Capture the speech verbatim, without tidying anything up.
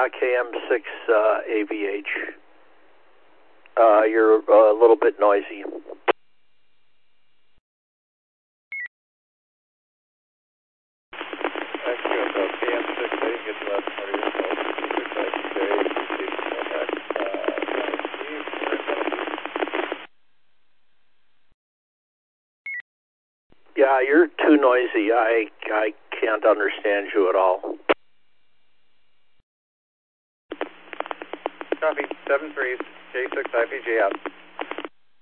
Yeah, K M six uh, A V H. Uh, you're uh, a little bit noisy. Yeah, you're too noisy. I I can't understand you at all. Copy. seven three, K six I P J out.